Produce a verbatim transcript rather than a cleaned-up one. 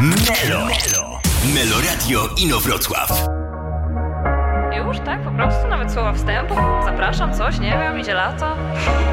Melo. Melo. Melo Radio Inowrocław. Już tak? Po prostu? Nawet słowa wstępu? Zapraszam, coś, nie wiem, idzie lato.